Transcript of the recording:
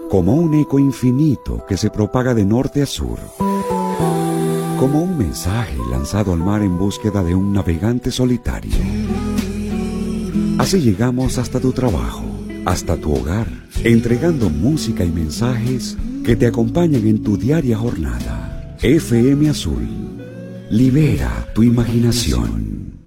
como un eco infinito que se propaga de norte a sur, como un mensaje lanzado al mar en búsqueda de un navegante solitario. Así llegamos hasta tu trabajo, hasta tu hogar, entregando música y mensajes que te acompañan en tu diaria jornada. FM Azul, libera tu imaginación.